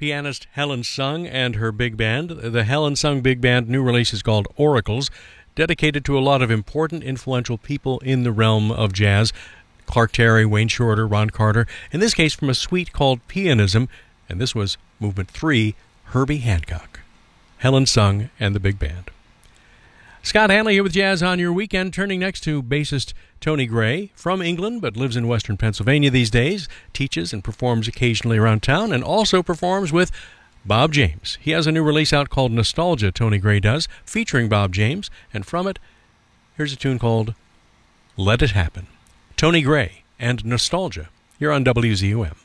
pianist Helen Sung and her big band. The Helen Sung Big Band new release is called Oracles, dedicated to a lot of important, influential people in the realm of jazz. Clark Terry, Wayne Shorter, Ron Carter. In this case, from a suite called Pianism, and this was Movement 3, Herbie Hancock. Helen Sung and the Big Band. Scott Hanley here with Jazz on Your Weekend, turning next to bassist Tony Gray, from England but lives in western Pennsylvania these days, teaches and performs occasionally around town, and also performs with Bob James. He has a new release out called Nostalgia, Tony Gray does, featuring Bob James, and from it, here's a tune called Let It Happen. Tony Gray and Nostalgia, here on WZUM.